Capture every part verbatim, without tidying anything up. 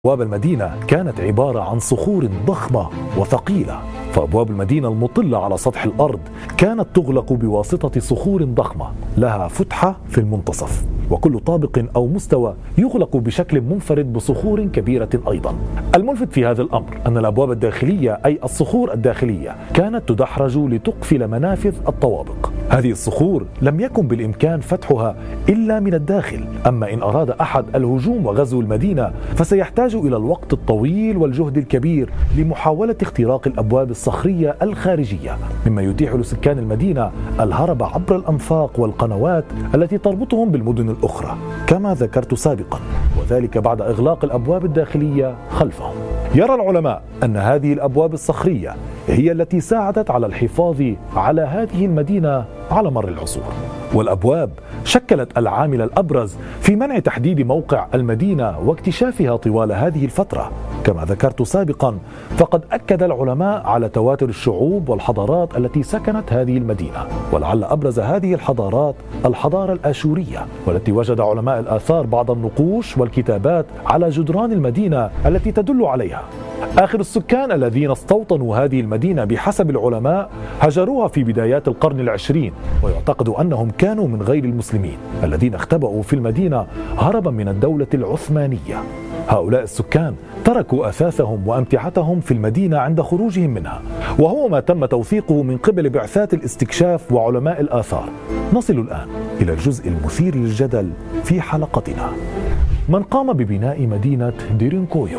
أبواب المدينة كانت عبارة عن صخور ضخمة وثقيلة، فأبواب المدينة المطلة على سطح الأرض كانت تغلق بواسطة صخور ضخمة لها فتحة في المنتصف، وكل طابق أو مستوى يغلق بشكل منفرد بصخور كبيرة أيضا. الملفت في هذا الأمر أن الأبواب الداخلية أي الصخور الداخلية كانت تدحرج لتقفل منافذ الطوابق. هذه الصخور لم يكن بالإمكان فتحها إلا من الداخل، أما إن أراد أحد الهجوم وغزو المدينة فسيحتاج إلى الوقت الطويل والجهد الكبير لمحاولة اختراق الأبواب الصخرية الخارجية، مما يتيح لسكان المدينة الهرب عبر الأنفاق والقنوات التي تربطهم بالمدن الأخرى كما ذكرت سابقا، وذلك بعد إغلاق الأبواب الداخلية خلفهم. يرى العلماء أن هذه الأبواب الصخرية هي التي ساعدت على الحفاظ على هذه المدينة على مر العصور، والأبواب شكلت العامل الأبرز في منع تحديد موقع المدينة واكتشافها طوال هذه الفترة. كما ذكرت سابقا فقد أكد العلماء على تواتر الشعوب والحضارات التي سكنت هذه المدينة، ولعل أبرز هذه الحضارات الحضارة الآشورية، والتي وجد علماء الآثار بعض النقوش والكتابات على جدران المدينة التي تدل عليها. آخر السكان الذين استوطنوا هذه المدينة بحسب العلماء هجروها في بدايات القرن العشرين، ويعتقد أنهم كانوا من غير المسلمين الذين اختبأوا في المدينة هربا من الدولة العثمانية. هؤلاء السكان تركوا أثاثهم وأمتعتهم في المدينة عند خروجهم منها، وهو ما تم توثيقه من قبل بعثات الاستكشاف وعلماء الآثار. نصل الآن إلى الجزء المثير للجدل في حلقتنا: من قام ببناء مدينة ديرينكويو؟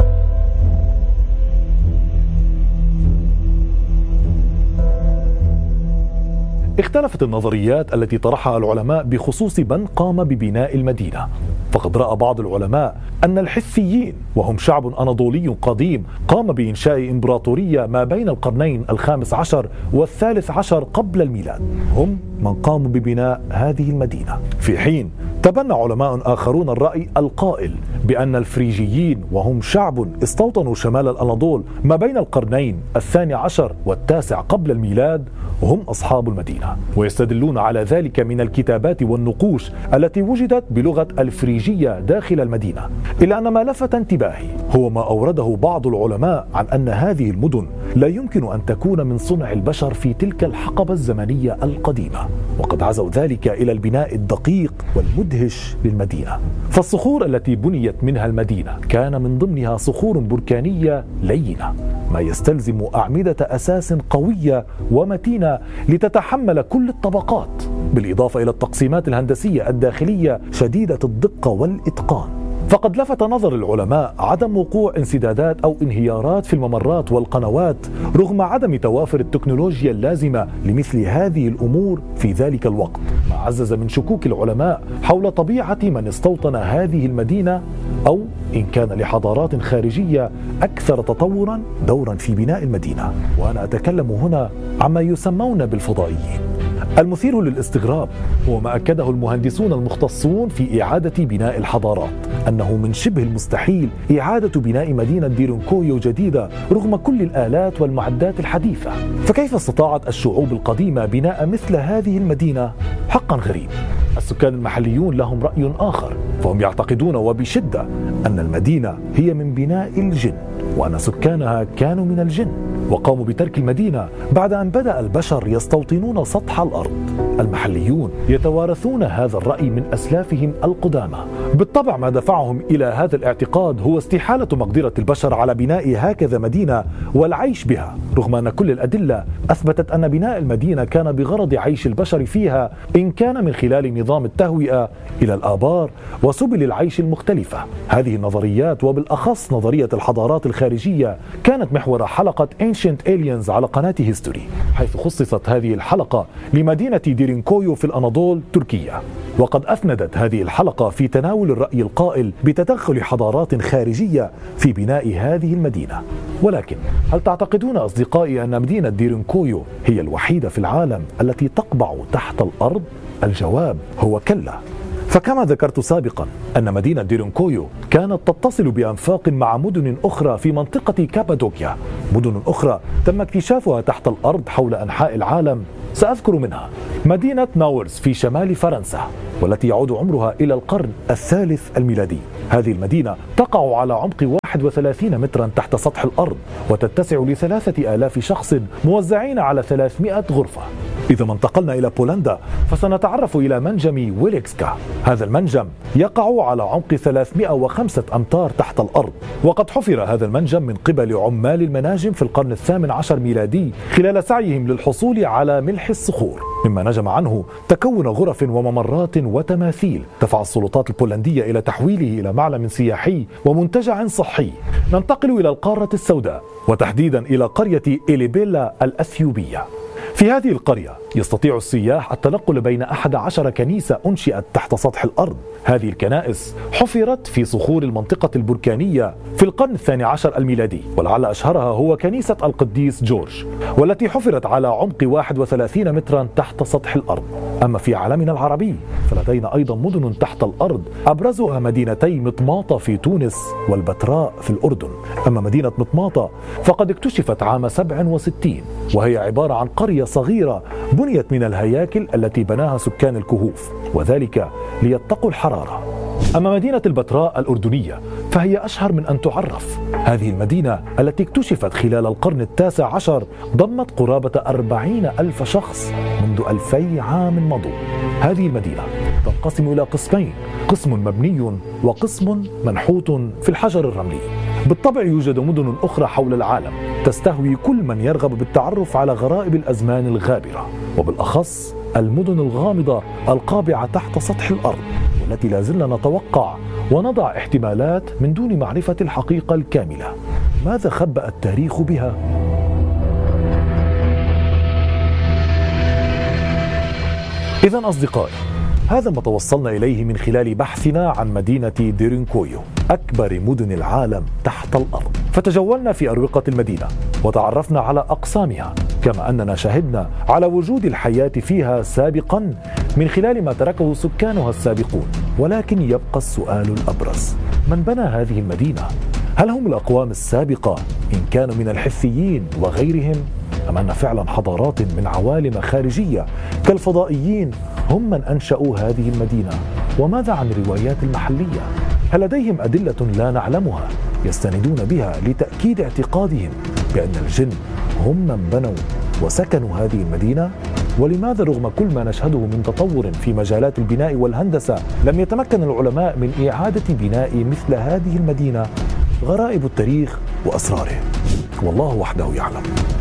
اختلفت النظريات التي طرحها العلماء بخصوص من قام ببناء المدينة، فقد رأى بعض العلماء أن الحثيين وهم شعب أناضولي قديم قام بإنشاء إمبراطورية ما بين القرنين الخامس عشر والثالث عشر قبل الميلاد، هم من قاموا ببناء هذه المدينة، في حين تبنى علماء آخرون الرأي القائل بأن الفريجيين وهم شعب استوطنوا شمال الأناضول ما بين القرنين الثاني عشر والتاسع قبل الميلاد هم أصحاب المدينة، ويستدلون على ذلك من الكتابات والنقوش التي وجدت بلغة الفريجية داخل المدينة. إلا أن ما لفت انتباهي هو ما أورده بعض العلماء عن أن هذه المدن لا يمكن أن تكون من صنع البشر في تلك الحقبة الزمنية القديمة، وقد عزوا ذلك إلى البناء الدقيق والمدهش للمدينة. فالصخور التي بنيت منها المدينة كان من ضمنها صخور بركانية لينة، ما يستلزم أعمدة أساس قوية ومتينة لتتحمل كل الطبقات، بالإضافة إلى التقسيمات الهندسية الداخلية شديدة الدقة والإتقان. فقد لفت نظر العلماء عدم وقوع انسدادات أو انهيارات في الممرات والقنوات رغم عدم توافر التكنولوجيا اللازمة لمثل هذه الأمور في ذلك الوقت، ما عزز من شكوك العلماء حول طبيعة من استوطن هذه المدينة، أو إن كان لحضارات خارجية أكثر تطورا دورا في بناء المدينة. وأنا أتكلم هنا عما يسمون بالفضائيين. المثير للاستغراب هو ما أكده المهندسون المختصون في إعادة بناء الحضارات، أنه من شبه المستحيل إعادة بناء مدينة ديرينكويو جديدة رغم كل الآلات والمعدات الحديثة. فكيف استطاعت الشعوب القديمة بناء مثل هذه المدينة؟ حقا غريب. السكان المحليون لهم رأي آخر، فهم يعتقدون وبشدة أن المدينة هي من بناء الجن، وأن سكانها كانوا من الجن وقاموا بترك المدينة بعد أن بدأ البشر يستوطنون سطح الأرض. المحليون يتوارثون هذا الرأي من أسلافهم القدامى. بالطبع ما دفعهم إلى هذا الاعتقاد هو استحالة مقدرة البشر على بناء هكذا مدينة والعيش بها، رغم أن كل الأدلة أثبتت أن بناء المدينة كان بغرض عيش البشر فيها، إن كان من خلال نظام التهوئة إلى الآبار وسبل العيش المختلفة. هذه النظريات وبالأخص نظرية الحضارات الخارجية كانت محور حلقة Ancient Aliens على قناة هيستوري، حيث خصصت هذه الحلقة لمدينة ديرينكويو في الأناضول تركيا. وقد أفندت هذه الحلقة في تناول الرأي القائل بتدخل حضارات خارجية في بناء هذه المدينة. ولكن هل تعتقدون أصدقائي أن مدينة ديرينكويو هي الوحيدة في العالم التي تقبع تحت الأرض؟ الجواب هو كلا. فكما ذكرت سابقا أن مدينة ديرينكويو كانت تتصل بأنفاق مع مدن أخرى في منطقة كابادوكيا، مدن أخرى تم اكتشافها تحت الأرض حول أنحاء العالم سأذكر منها مدينة ناورز في شمال فرنسا، والتي يعود عمرها إلى القرن الثالث الميلادي. هذه المدينة تقع على عمق واحد وثلاثين مترا تحت سطح الأرض، وتتسع لثلاثة آلاف شخص موزعين على ثلاثمائة غرفة. إذا ما انتقلنا إلى بولندا فسنتعرف إلى منجم ويليكسكا. هذا المنجم يقع على عمق ثلاثمائة وخمسة أمتار تحت الأرض، وقد حفر هذا المنجم من قبل عمال المناجم في القرن الثامن عشر ميلادي خلال سعيهم للحصول على ملح الصخور، مما نجم عنه تكون غرف وممرات وتماثيل دفع السلطات البولندية إلى تحويله إلى معلم سياحي ومنتجع صحي. ننتقل إلى القارة السوداء، وتحديدا إلى قرية إليبيلا الأثيوبية. في هذه القرية يستطيع السياح التنقل بين أحد عشر كنيسة أنشئت تحت سطح الأرض. هذه الكنائس حفرت في صخور المنطقة البركانية في القرن الثاني عشر الميلادي، ولعل أشهرها هو كنيسة القديس جورج، والتي حفرت على عمق واحد وثلاثين مترا تحت سطح الأرض. أما في عالمنا العربي فلدينا أيضا مدن تحت الأرض، أبرزها مدينتي مطماطة في تونس والبتراء في الأردن. أما مدينة مطماطة فقد اكتشفت عام سبع وستين، وهي عبارة عن قرية صغيرة بنيت من الهياكل التي بناها سكان الكهوف، وذلك ليتقوا الحرارة. أما مدينة البتراء الأردنية فهي أشهر من أن تعرف. هذه المدينة التي اكتشفت خلال القرن التاسع عشر ضمت قرابة أربعين ألف شخص منذ ألفي عام مضوا. هذه المدينة تنقسم إلى قسمين، قسم مبني وقسم منحوت في الحجر الرملي. بالطبع يوجد مدن أخرى حول العالم تستهوي كل من يرغب بالتعرف على غرائب الأزمان الغابرة، وبالأخص المدن الغامضة القابعة تحت سطح الأرض، والتي لا زلنا نتوقع ونضع احتمالات من دون معرفة الحقيقة الكاملة. ماذا خبأ التاريخ بها؟ إذن أصدقائي، هذا ما توصلنا إليه من خلال بحثنا عن مدينة ديرينكويو، أكبر مدن العالم تحت الأرض. فتجولنا في أروقة المدينة وتعرفنا على أقسامها، كما أننا شهدنا على وجود الحياة فيها سابقا من خلال ما تركه سكانها السابقون. ولكن يبقى السؤال الأبرز: من بنى هذه المدينة؟ هل هم الأقوام السابقة إن كانوا من الحثيين وغيرهم؟ أم أن فعلا حضارات من عوالم خارجية كالفضائيين هم من أنشأوا هذه المدينة؟ وماذا عن الروايات المحلية؟ هل لديهم أدلة لا نعلمها يستندون بها لتأكيد اعتقادهم بأن الجن هم من بنوا وسكنوا هذه المدينة؟ ولماذا رغم كل ما نشهده من تطور في مجالات البناء والهندسة لم يتمكن العلماء من إعادة بناء مثل هذه المدينة؟ غرائب التاريخ وأسراره والله وحده يعلم.